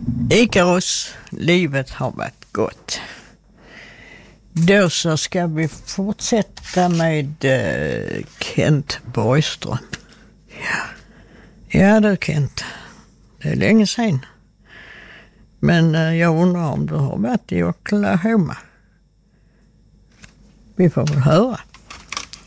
Ikaros, livet har varit gott. Då så ska vi fortsätta med Kent Borgström. Ja du Kent, det är länge sedan. Men jag undrar om du har varit i Oklahoma. Vi får väl höra.